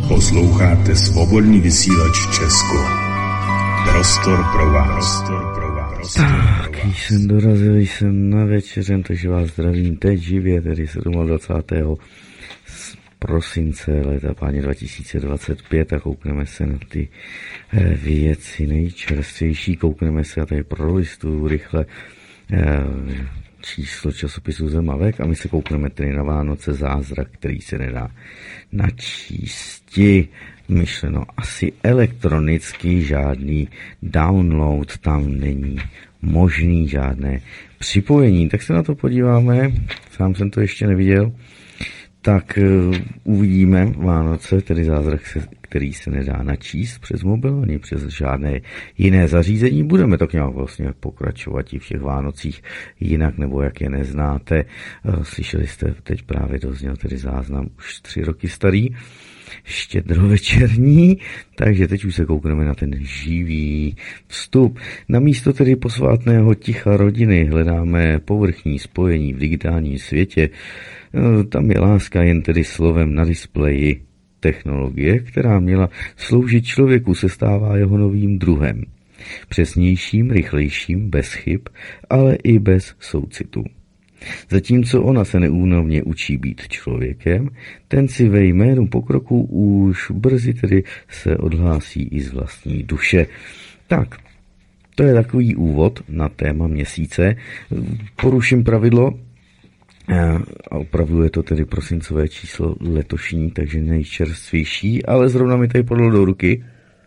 Posloucháte Svobodný vysílač Česko. Prostor pro vás. Tak, jsem dorazil, jsem na večeřem, takže vás zdravím teď živě, tedy 27. prosince leta páně 2025 a koukneme se na ty věci nejčerstvější, koukneme se a tady prolistuju rychle číslo časopisu Zemavek a my se koukneme tedy na Vánoce zázrak, který se nedá načísti. Myšleno asi elektronicky, žádný download tam není možný, žádné připojení. Tak se na to podíváme, sám jsem to ještě neviděl. Tak uvidíme Vánoce, tedy zázrak, který se nedá načíst přes mobil ani přes žádné jiné zařízení. Budeme tak nějak vlastně pokračovat i v těch Vánocích jinak, nebo jak je neznáte. Slyšeli jste, teď právě dozněl tedy záznam už 3 roky starý, štědrovečerní, takže teď už se koukneme na ten živý vstup. Na místo tedy posvátného ticha rodiny hledáme povrchní spojení v digitálním světě. Tam je láska jen tedy slovem na displeji. Technologie, která měla sloužit člověku, se stává jeho novým druhem. Přesnějším, rychlejším, bez chyb, ale i bez soucitu. Zatímco ona se neúnavně učí být člověkem, ten si ve jménu pokroku už brzy tedy se odhlásí i z vlastní duše. Tak, to je takový úvod na téma měsíce. Poruším pravidlo, a opravdu je to tedy prosincové číslo letošní, takže nejčerstvější, ale zrovna mi tady padlo do ruky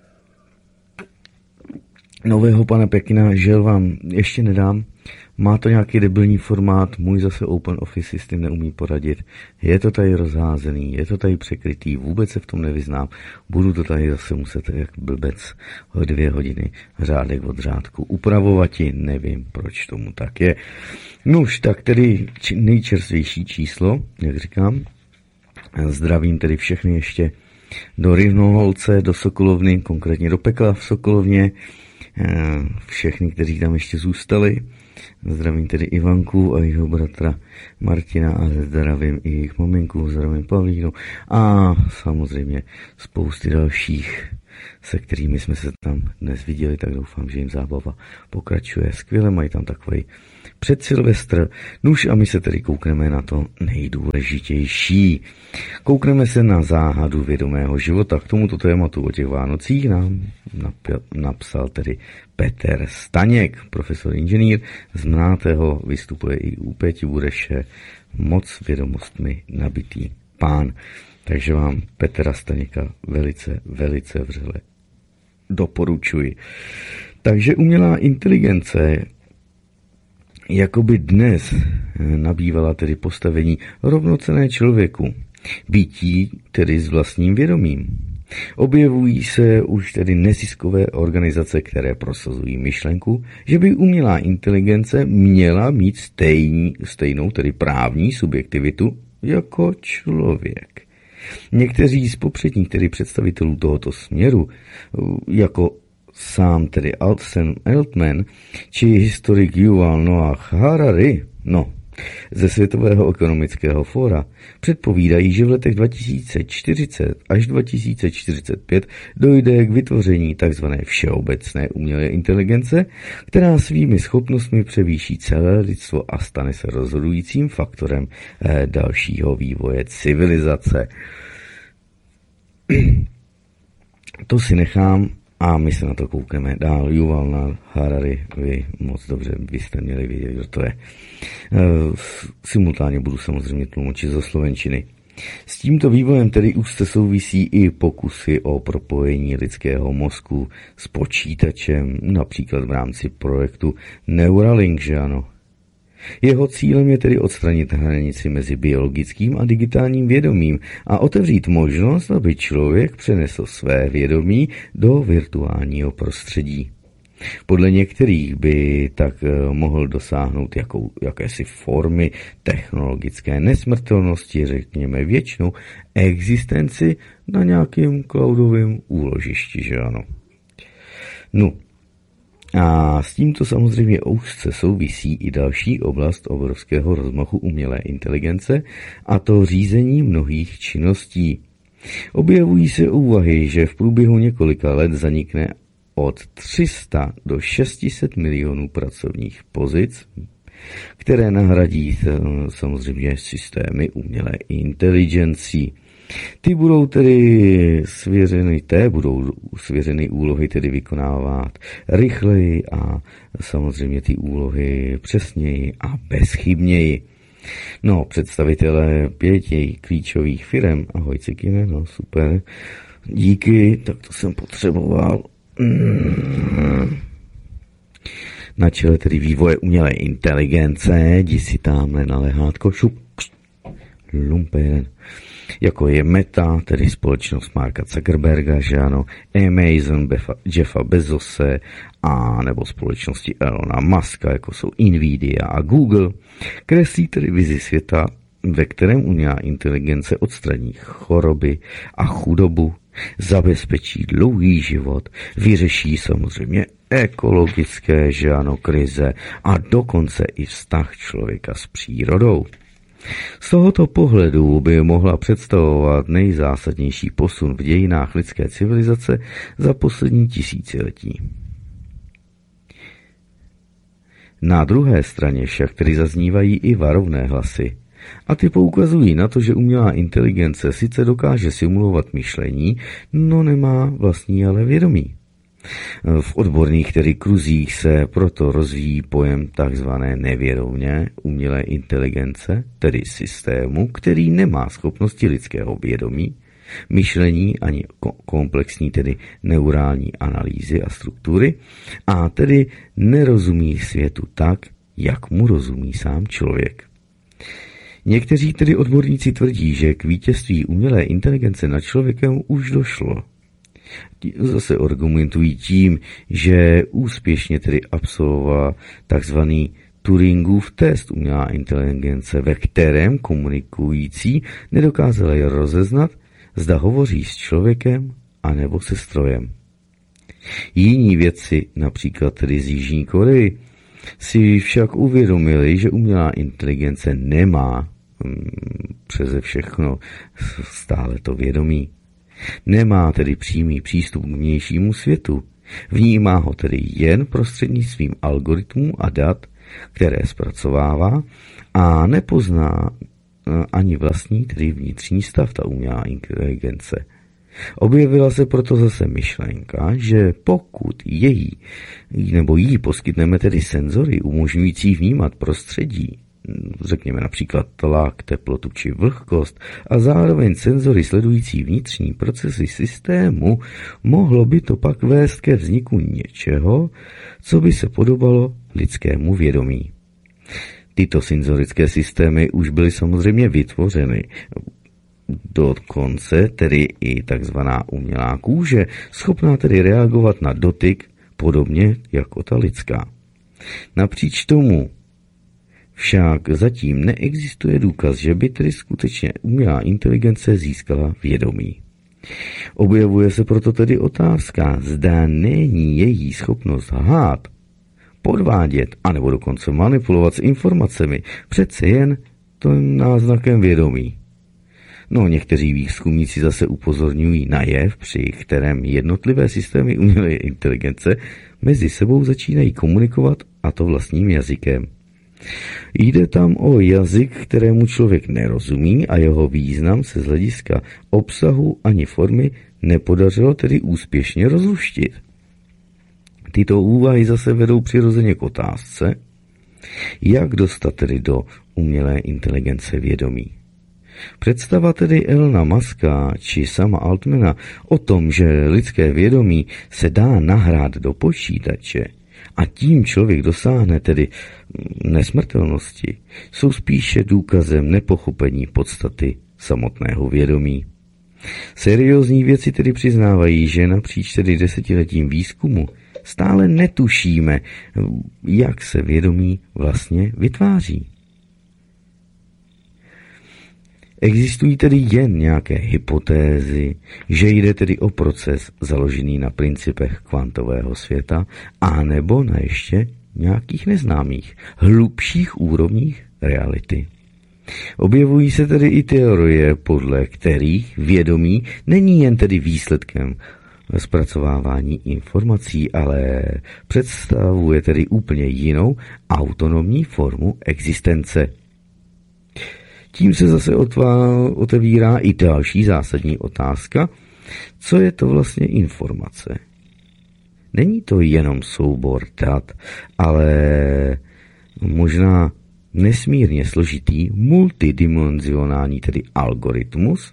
nového pana Pekina, žel vám ještě nedám. Má to nějaký debilní formát, můj zase OpenOffice si s tím neumí poradit. Je to tady rozházený, je to tady překrytý, vůbec se v tom nevyznám. Budu to tady zase muset jak blbec 2 hodiny řádek od řádku upravovati, nevím, proč tomu tak je. Nuž, tak tedy nejčerstvější číslo, jak říkám. Zdravím tedy všechny ještě do Rivnoholce, do Sokolovny, konkrétně do Pekla v Sokolovně. Všechny, kteří tam ještě zůstali. Zdravím tedy Ivanku a jeho bratra Martina a zdravím i jejich maminku, zdravím Pavlínu a samozřejmě spousty dalších, se kterými jsme se tam dnes viděli, tak doufám, že jim zábava pokračuje skvěle, mají tam takový předsilvestr. Nuž a my se tedy koukneme na to nejdůležitější. Koukneme se na záhadu vědomého života. K tomuto tématu o těch Vánocích nám napsal tedy Petr Staněk, profesor inženýr z Mnátého, vystupuje i u Péti Bureše, moc vědomostmi nabitý pán. Takže vám Petra Staněka velice vřele doporučuji. Takže umělá inteligence jakoby dnes nabývala tedy postavení rovnocenné člověku, bytí tedy s vlastním vědomím. Objevují se už tedy neziskové organizace, které prosazují myšlenku, že by umělá inteligence měla mít stejnou tedy právní subjektivitu jako člověk. Někteří z popředních tedy představitelů tohoto směru, jako sám tedy Sam Altman či historik Yuval Noah Harari, ze Světového ekonomického fóra, předpovídají, že v letech 2040 až 2045 dojde k vytvoření tzv. Všeobecné umělé inteligence, která svými schopnostmi převýší celé lidstvo a stane se rozhodujícím faktorem dalšího vývoje civilizace. To si nechám a my se na to koukneme dál. Yuval Noah Harari, vy moc dobře byste měli vědět, kdo to je. Simultánně budu samozřejmě tlumočit ze slovenčiny. S tímto vývojem tedy úzce souvisí i pokusy o propojení lidského mozku s počítačem, například v rámci projektu Neuralink, že ano. Jeho cílem je tedy odstranit hranici mezi biologickým a digitálním vědomím a otevřít možnost, aby člověk přenesl své vědomí do virtuálního prostředí. Podle některých by tak mohl dosáhnout jakési formy technologické nesmrtelnosti, řekněme věčnou existenci na nějakém cloudovém úložišti, že ano. A s tímto samozřejmě úzce souvisí i další oblast obrovského rozmachu umělé inteligence, a to řízení mnohých činností. Objevují se úvahy, že v průběhu několika let zanikne od 300 do 600 milionů pracovních pozic, které nahradí samozřejmě systémy umělé inteligencí. Budou svěřeny úlohy tedy vykonávat rychleji a samozřejmě ty úlohy přesněji a bezchybněji. No, představitelé 5 klíčových firem, ahoj Cikine, no super, díky, tak to jsem potřeboval. Na čele tedy vývoje umělé inteligence, jdi si tamhle na lehátko, šup, lumpen, jako je Meta, tedy společnost Marka Zuckerberga, že ano, Amazon, Jeffa Bezose a nebo společnosti Elona Muska, jako jsou Nvidia a Google, kreslí tedy vizi světa, ve kterém umělá inteligence odstraní choroby a chudobu, zabezpečí dlouhý život, vyřeší samozřejmě ekologické, že ano, krize a dokonce i vztah člověka s přírodou. Z tohoto pohledu by mohla představovat nejzásadnější posun v dějinách lidské civilizace za poslední tisíciletí. Na druhé straně však tedy zaznívají i varovné hlasy. A ty poukazují na to, že umělá inteligence sice dokáže simulovat myšlení, no nemá vlastní ale vědomí. V odborných tedy kruzích se proto rozvíjí pojem takzvané nevědomně umělé inteligence, tedy systému, který nemá schopnosti lidského vědomí, myšlení ani komplexní tedy neurální analýzy a struktury a tedy nerozumí světu tak, jak mu rozumí sám člověk. Někteří tedy odborníci tvrdí, že k vítězství umělé inteligence nad člověkem už došlo. Zase argumentují tím, že úspěšně tedy absolvovala takzvaný Turingův test umělá inteligence, ve kterém komunikující nedokázali rozeznat, zda hovoří s člověkem anebo se strojem. Jiní vědci, například tedy z Jižní Koreji, si však uvědomili, že umělá inteligence nemá přeze všechno stále to vědomí. Nemá tedy přímý přístup k vnějšímu světu. Vnímá ho tedy jen prostřednictvím algoritmů a dat, které zpracovává a nepozná ani vlastní, tedy vnitřní stav ta umělá inteligence. Objevila se proto zase myšlenka, že pokud jí poskytneme tedy senzory umožňující vnímat prostředí, řekněme například tlak, teplotu či vlhkost a zároveň senzory sledující vnitřní procesy systému, mohlo by to pak vést ke vzniku něčeho, co by se podobalo lidskému vědomí. Tyto senzorické systémy už byly samozřejmě vytvořeny. Dokonce tedy i takzvaná umělá kůže, schopná tedy reagovat na dotyk podobně jako ta lidská. Napříč tomu však zatím neexistuje důkaz, že by tedy skutečně umělá inteligence získala vědomí. Objevuje se proto tedy otázka, zda není její schopnost lhát, podvádět anebo dokonce manipulovat s informacemi přece jen tím náznakem vědomí. No, někteří výzkumníci zase upozorňují na jev, při kterém jednotlivé systémy umělé inteligence mezi sebou začínají komunikovat, a to vlastním jazykem. Jde tam o jazyk, kterému člověk nerozumí a jeho význam se z hlediska obsahu ani formy nepodařilo tedy úspěšně rozluštit. Tyto úvahy zase vedou přirozeně k otázce, jak dostat tedy do umělé inteligence vědomí. Představa tedy Elona Muska či sama Altmana o tom, že lidské vědomí se dá nahrát do počítače a tím člověk dosáhne tedy nesmrtelnosti, jsou spíše důkazem nepochopení podstaty samotného vědomí. Seriózní vědci tedy přiznávají, že napříč tedy desetiletím výzkumu stále netušíme, jak se vědomí vlastně vytváří. Existují tedy jen nějaké hypotézy, že jde tedy o proces založený na principech kvantového světa, anebo na ještě nějakých neznámých, hlubších úrovních reality. Objevují se tedy i teorie, podle kterých vědomí není jen tedy výsledkem zpracovávání informací, ale představuje tedy úplně jinou autonomní formu existence. Tím se zase otevírá i další zásadní otázka, co je to vlastně informace. Není to jenom soubor dat, ale možná nesmírně složitý multidimenzionální, tedy algoritmus,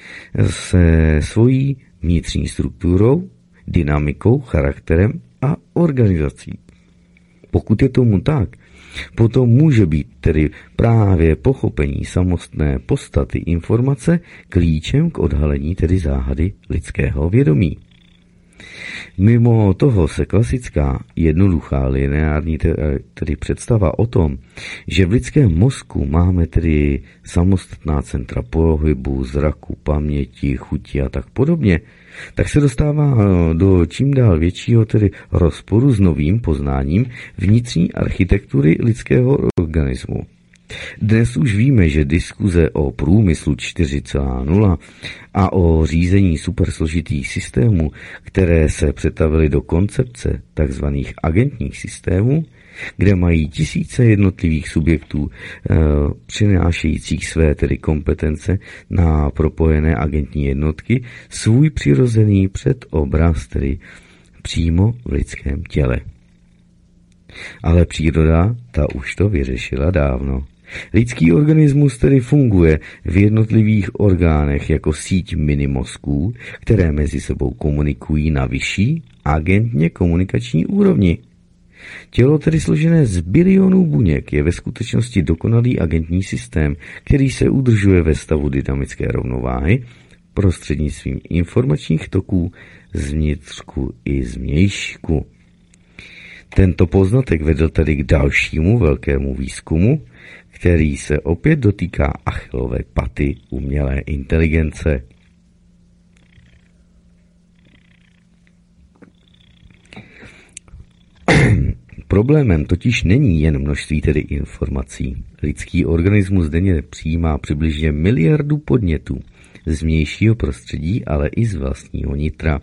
se svojí vnitřní strukturou, dynamikou, charakterem a organizací. Pokud je tomu tak, potom může být tedy právě pochopení samotné podstaty informace klíčem k odhalení tedy záhady lidského vědomí. Mimo toho se klasická, jednoduchá, lineární tedy představa o tom, že v lidském mozku máme tedy samostatná centra pohybu, zraku, paměti, chuti a tak podobně, tak se dostává do čím dál většího tedy rozporu s novým poznáním vnitřní architektury lidského organismu. Dnes už víme, že diskuze o průmyslu 4.0 a o řízení supersložitých systémů, které se přetavily do koncepce tzv. Agentních systémů, kde mají tisíce jednotlivých subjektů přinášejících své tedy kompetence na propojené agentní jednotky, svůj přirozený předobraz tedy přímo v lidském těle. Ale příroda, ta už to vyřešila dávno. Lidský organismus tedy funguje v jednotlivých orgánech jako síť minimozků, které mezi sebou komunikují na vyšší agentně komunikační úrovni. Tělo tedy složené z bilionů buněk je ve skutečnosti dokonalý agentní systém, který se udržuje ve stavu dynamické rovnováhy prostřednictvím informačních toků zvnitřku i zvnějšku. Tento poznatek vedl tedy k dalšímu velkému výzkumu, který se opět dotýká Achillovy paty umělé inteligence. Problémem totiž není jen množství tedy informací. Lidský organismus denně přijímá přibližně 1 miliardu podnětů z vnějšího prostředí, ale i z vlastního nitra.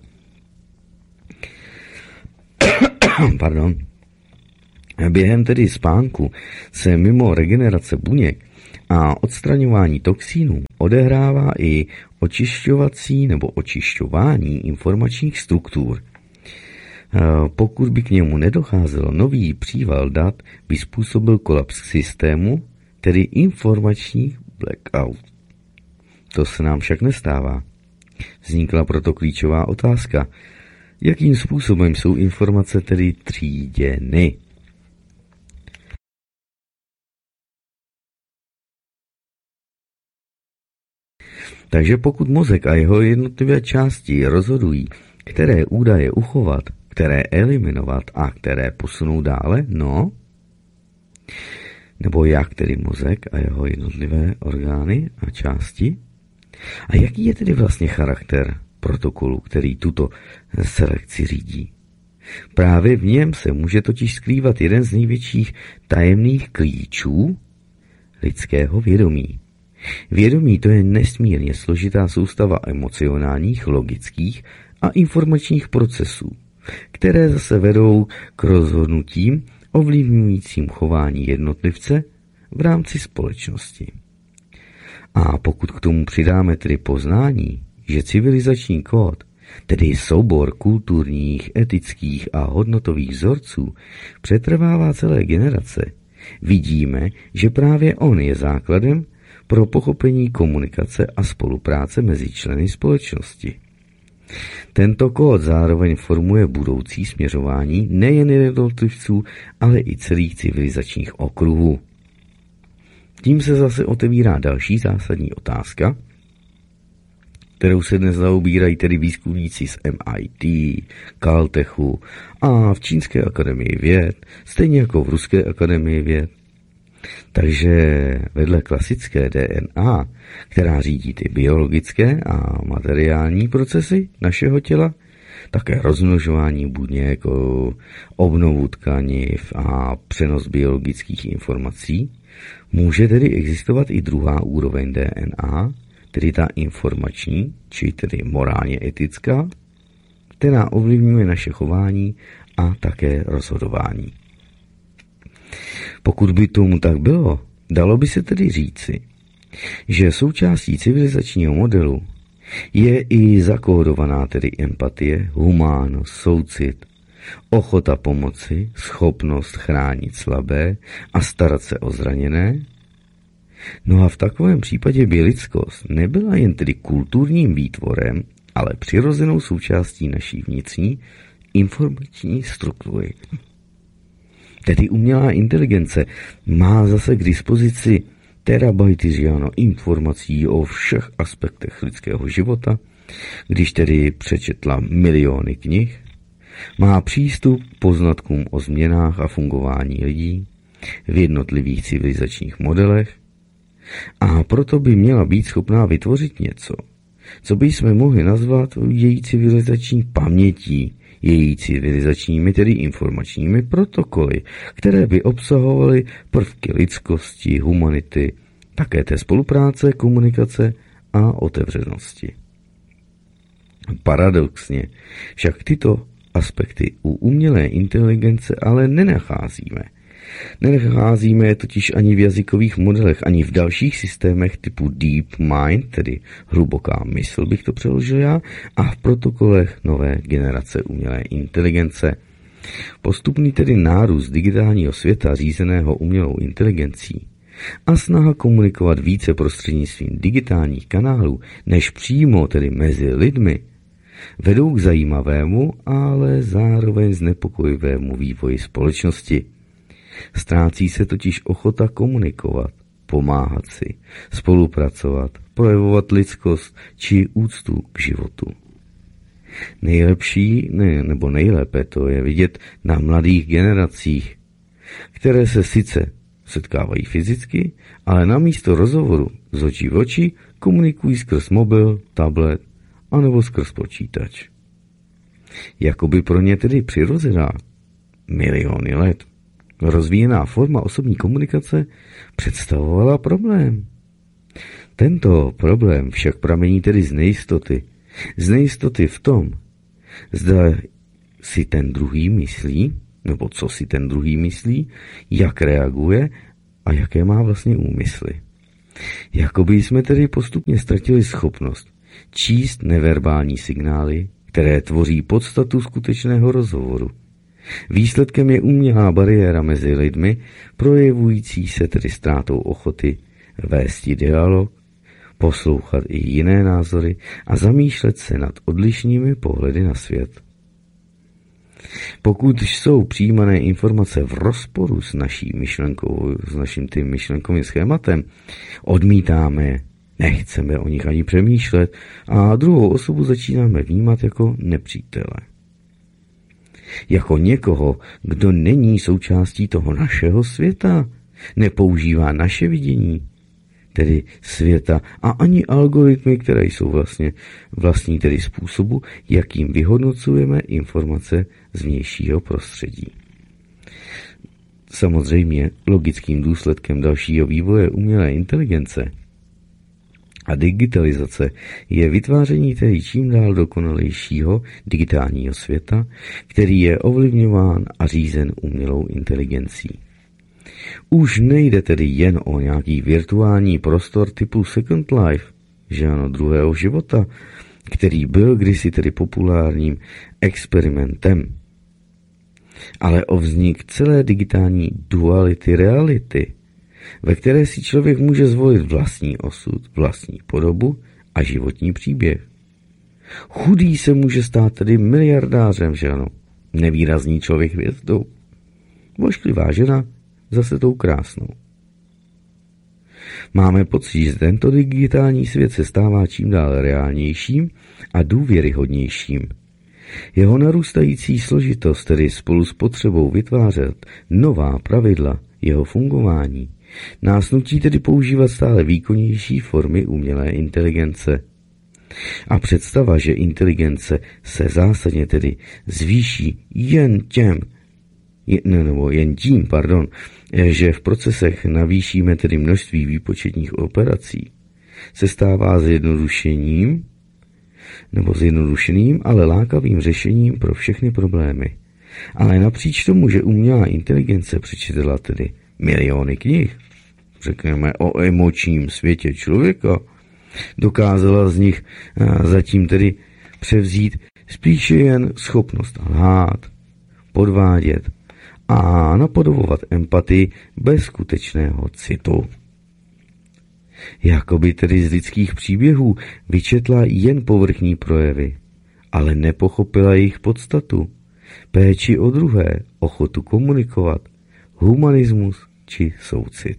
Pardon. Během tedy spánku se mimo regenerace buněk a odstraňování toxínů odehrává i očišťovací nebo očišťování informačních struktur. Pokud by k němu nedocházelo, nový příval dat by způsobil kolaps systému, tedy informační blackout. To se nám však nestává. Vznikla proto klíčová otázka, jakým způsobem jsou informace tedy tříděny. Takže pokud mozek a jeho jednotlivé části rozhodují, které údaje uchovat, které eliminovat a které posunou dále, nebo jak tedy mozek a jeho jednotlivé orgány a části? A jaký je tedy vlastně charakter protokolu, který tuto selekci řídí? Právě v něm se může totiž skrývat jeden z největších tajemných klíčů lidského vědomí. Vědomí to je nesmírně složitá soustava emocionálních, logických a informačních procesů, které zase vedou k rozhodnutím ovlivňujícím chování jednotlivce v rámci společnosti. A pokud k tomu přidáme tedy poznání, že civilizační kód, tedy soubor kulturních, etických a hodnotových vzorců, přetrvává celé generace, vidíme, že právě on je základem pro pochopení komunikace a spolupráce mezi členy společnosti. Tento kód zároveň formuje budoucí směřování nejen jednotlivců, ale i celých civilizačních okruhů. Tím se zase otevírá další zásadní otázka, kterou se dnes zaobírají tedy výzkumníci z MIT, Caltechu a v Čínské akademii věd, stejně jako v Ruské akademii věd. Takže vedle klasické DNA, která řídí ty biologické a materiální procesy našeho těla, také rozmnožování buněk, obnovu tkaniv a přenos biologických informací, Může tedy existovat i druhá úroveň DNA, tedy ta informační, či tedy morálně etická, která ovlivňuje naše chování a také rozhodování. Pokud by tomu tak bylo, dalo by se tedy říci, že součástí civilizačního modelu je i zakódovaná tedy empatie, humánost, soucit, ochota pomoci, schopnost chránit slabé a starat se o zraněné. No a v takovém případě by lidskost nebyla jen tedy kulturním výtvorem, ale přirozenou součástí naší vnitřní informační struktury. Tedy umělá inteligence má zase k dispozici terabajty informací o všech aspektech lidského života, když tedy přečetla miliony knih, má přístup k poznatkům o změnách a fungování lidí v jednotlivých civilizačních modelech a proto by měla být schopná vytvořit něco, co bychom mohli nazvat její civilizační pamětí, její civilizačními, tedy informačními protokoly, které by obsahovaly prvky lidskosti, humanity, také té spolupráce, komunikace a otevřenosti. Paradoxně však tyto aspekty u umělé inteligence ale nenacházíme. Nenacházíme je totiž ani v jazykových modelech, ani v dalších systémech typu Deep Mind, tedy hluboká mysl bych to přeložil já, a v protokolech nové generace umělé inteligence. Postupný tedy nárůst digitálního světa řízeného umělou inteligencí a snaha komunikovat více prostřednictvím digitálních kanálů, než přímo tedy mezi lidmi, vedou k zajímavému, ale zároveň znepokojivému vývoji společnosti. Ztrácí se totiž ochota komunikovat, pomáhat si, spolupracovat, projevovat lidskost či úctu k životu. Nejlépe to je vidět na mladých generacích, které se sice setkávají fyzicky, ale namísto rozhovoru z očí v oči komunikují skrz mobil, tablet anebo skrz počítač. Jakoby pro ně tedy přirozená miliony let rozvíjená forma osobní komunikace představovala problém. Tento problém však pramení tedy z nejistoty. Z nejistoty v tom, zda si ten druhý myslí, nebo co si ten druhý myslí, jak reaguje a jaké má vlastně úmysly. Jakoby jsme tedy postupně ztratili schopnost číst neverbální signály, které tvoří podstatu skutečného rozhovoru. Výsledkem je umělá bariéra mezi lidmi, projevující se tedy ztrátou ochoty vést dialog, poslouchat i jiné názory a zamýšlet se nad odlišnými pohledy na svět. Pokud jsou přijímané informace v rozporu s naší myšlenkou, s naším tím myšlenkovým schématem, odmítáme je, nechceme o nich ani přemýšlet a druhou osobu začínáme vnímat jako nepřítele. Jako někoho, kdo není součástí toho našeho světa, nepoužívá naše vidění, tedy světa a ani algoritmy, které jsou vlastní tedy způsobu, jakým vyhodnocujeme informace z vnějšího prostředí. Samozřejmě logickým důsledkem dalšího vývoje umělé inteligence a digitalizace je vytváření tedy čím dál dokonalejšího digitálního světa, který je ovlivňován a řízen umělou inteligencí. Už nejde tedy jen o nějaký virtuální prostor typu Second Life, že ano, druhého života, který byl kdysi tedy populárním experimentem, ale o vznik celé digitální duality reality, ve které si člověk může zvolit vlastní osud, vlastní podobu a životní příběh. Chudý se může stát tedy miliardářem, že ano, nevýrazný člověk hvězdou, vošklivá žena zase tou krásnou. Máme pocit, že tento digitální svět se stává čím dál reálnějším a důvěryhodnějším. Jeho narůstající složitost, tedy spolu s potřebou vytvářet nová pravidla jeho fungování, nás nutí tedy používat stále výkonnější formy umělé inteligence. A představa, že inteligence se zásadně tedy zvýší jen těm, jen tím, že v procesech navýšíme tedy množství výpočetních operací, se stává zjednodušeným, ale lákavým řešením pro všechny problémy. Ale napříč tomu, že umělá inteligence přečetla tedy miliony knih, řekneme o emočním světě člověka, dokázala z nich zatím tedy převzít spíše jen schopnost lhát, podvádět a napodobovat empatii bez skutečného citu. Jakoby tedy z lidských příběhů vyčetla jen povrchní projevy, ale nepochopila jejich podstatu, péči o druhé, ochotu komunikovat, humanismus či soucit.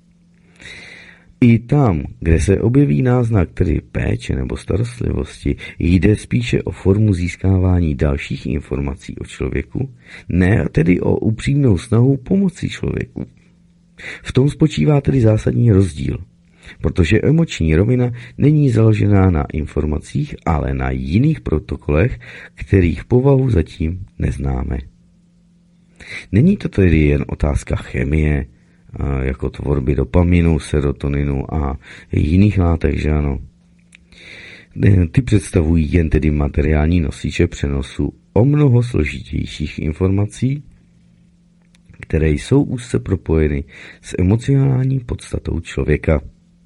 I tam, kde se objeví náznak tedy péče nebo starostlivosti, jde spíše o formu získávání dalších informací o člověku, ne tedy o upřímnou snahu pomoci člověku. V tom spočívá tedy zásadní rozdíl, protože emoční rovina není založená na informacích, ale na jiných protokolech, kterých povahu zatím neznáme. Není to tedy jen otázka chemie, jako tvorby dopaminu, serotoninu a jiných látek, že ano. Ty představují jen tedy materiální nosiče přenosu o mnoho složitějších informací, které jsou úzce propojeny s emocionální podstatou člověka.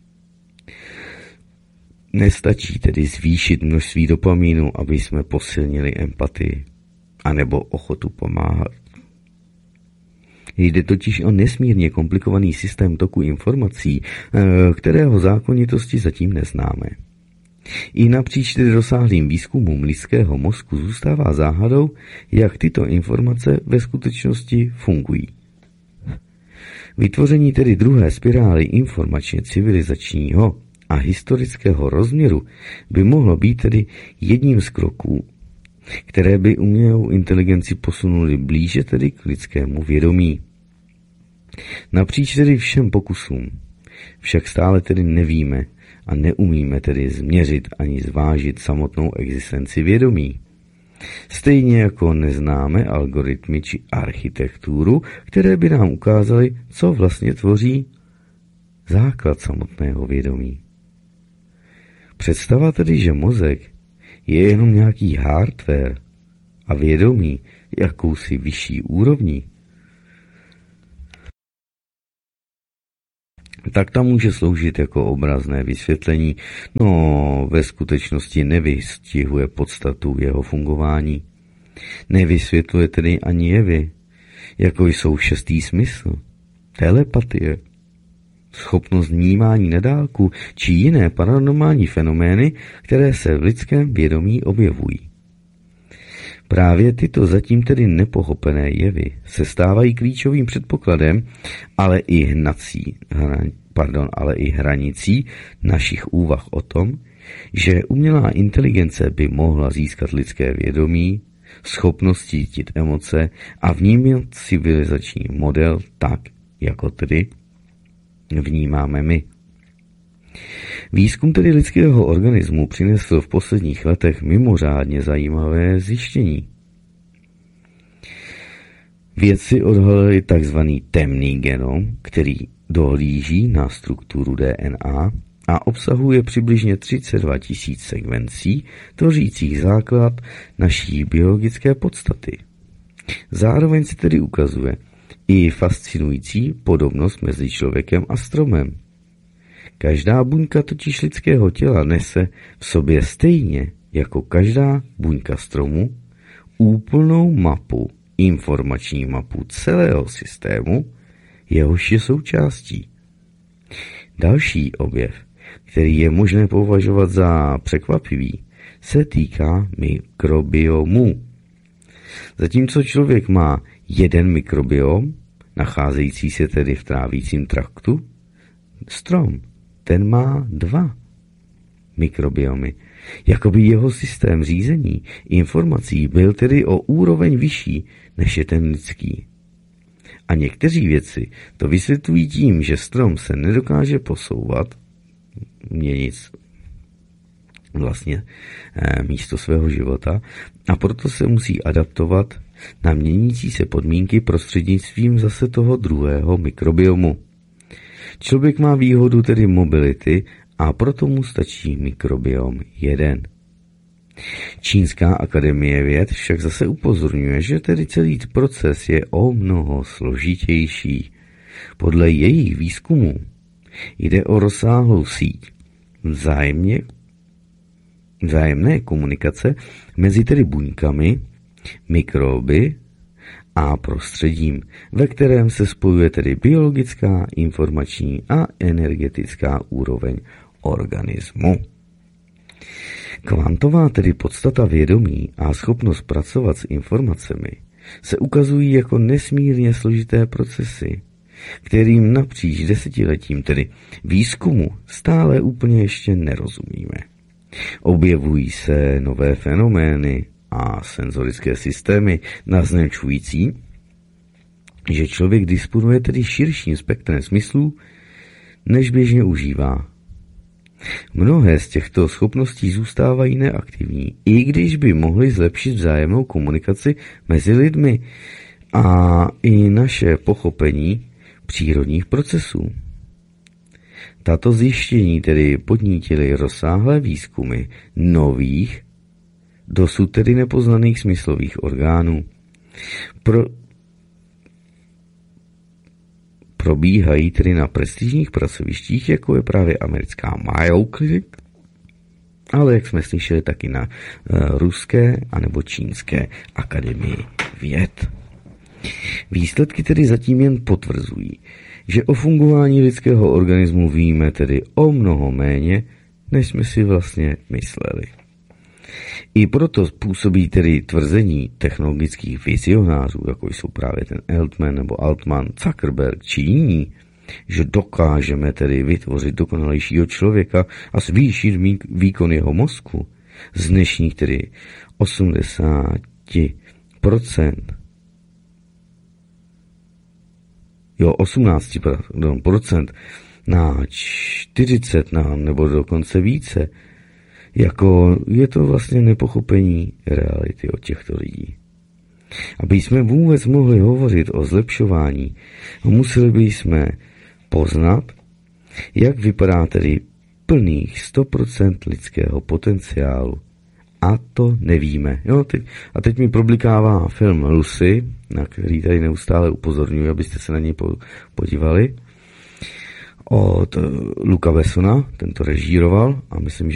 Nestačí tedy zvýšit množství dopaminu, aby jsme posilnili empatii, anebo ochotu pomáhat. Jde totiž o nesmírně komplikovaný systém toku informací, kterého zákonitosti zatím neznáme. I napříč tedy rozsáhlým výzkumům lidského mozku zůstává záhadou, jak tyto informace ve skutečnosti fungují. Vytvoření tedy druhé spirály informačně civilizačního a historického rozměru by mohlo být tedy jedním z kroků, které by umělou inteligenci posunuly blíže tedy k lidskému vědomí. Napříč tedy všem pokusům však stále tedy nevíme a neumíme tedy změřit ani zvážit samotnou existenci vědomí. Stejně jako neznáme algoritmy či architekturu, které by nám ukázaly, co vlastně tvoří základ samotného vědomí. Představa tedy, že mozek je jenom nějaký hardware a vědomí jakousi vyšší úrovní, tak tam může sloužit jako obrazné vysvětlení, no ve skutečnosti nevystihuje podstatu jeho fungování. Nevysvětluje tedy ani jevy, jako jsou šestý smysl, telepatie, schopnost vnímání na dálku či jiné paranormální fenomény, které se v lidském vědomí objevují. Právě tyto zatím tedy nepochopené jevy se stávají klíčovým předpokladem, ale i hranicí našich úvah o tom, že umělá inteligence by mohla získat lidské vědomí, schopnost cítit emoce a vnímat civilizační model tak, jako tedy vnímáme my. Výzkum tedy lidského organismu přinesl v posledních letech mimořádně zajímavé zjištění. Vědci odhalili tzv. Temný genom, který dohlíží na strukturu DNA a obsahuje přibližně 32 000 sekvencí, tvořících základ naší biologické podstaty. Zároveň se tedy ukazuje i fascinující podobnost mezi člověkem a stromem. Každá buňka totiž lidského těla nese v sobě stejně jako každá buňka stromu úplnou mapu, informační mapu celého systému, jehož je součástí. Další objev, který je možné považovat za překvapivý, se týká mikrobiomu. Zatímco člověk má jeden mikrobiom, nacházející se tedy v trávícím traktu, strom, ten má 2 mikrobiomy. Jakoby jeho systém řízení informací byl tedy o úroveň vyšší, než je ten lidský. A někteří vědci to vysvětlují tím, že strom se nedokáže posouvat, měnit vlastně místo svého života, a proto se musí adaptovat na měnící se podmínky prostřednictvím zase toho druhého mikrobiomu. Člověk má výhodu tedy mobility a proto mu stačí mikrobiom jeden. Čínská akademie věd však zase upozorňuje, že tedy celý proces je o mnoho složitější. Podle jejich výzkumů jde o rozsáhlou síť vzájemné komunikace mezi tedy buňkami, mikroby a prostředím, ve kterém se spojuje tedy biologická, informační a energetická úroveň organismu. Kvantová tedy podstata vědomí a schopnost pracovat s informacemi se ukazují jako nesmírně složité procesy, kterým napříč desetiletím tedy výzkumu stále úplně ještě nerozumíme. Objevují se nové fenomény a senzorické systémy naznačující, že člověk disponuje tedy širším spektrem smyslů, než běžně užívá. Mnohé z těchto schopností zůstávají neaktivní, i když by mohly zlepšit vzájemnou komunikaci mezi lidmi a i naše pochopení přírodních procesů. Tato zjištění tedy podnítily rozsáhlé výzkumy nových, dosud tedy nepoznaných smyslových orgánů. Probíhají tedy na prestižních pracovištích, jako je právě americká Mayo Clinic, ale jak jsme slyšeli, taky na ruské anebo čínské akademii věd. Výsledky tedy zatím jen potvrzují, že o fungování lidského organismu víme tedy o mnoho méně, než jsme si vlastně mysleli. I proto působí tedy tvrzení technologických vizionářů, jako jsou právě ten Altman nebo Altman, Zuckerberg či jiní, že dokážeme tedy vytvořit dokonalejšího člověka a zvýšit výkon jeho mozku z dnešních tedy 80% na 40 nebo dokonce více, jako je to vlastně nepochopení reality od těchto lidí. Aby jsme vůbec mohli hovořit o zlepšování, museli bychom poznat, jak vypadá tedy plných 100% lidského potenciálu. A to nevíme. A teď mi problikává film Lucy, na který tady neustále upozorňuji, abyste se na něj podívali. Od Luca Bessona, ten to režíroval a myslím,